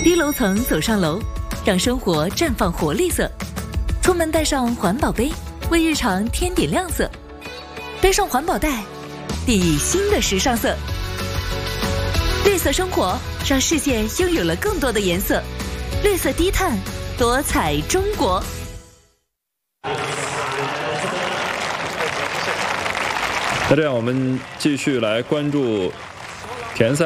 低楼层走上楼，让生活绽放活力色。出门带上环保杯，为日常添点亮色。背上环保袋，递新的时尚色。绿色生活，让世界拥有了更多的颜色。绿色低碳，多彩中国。 那这样，我们继续来关注田赛。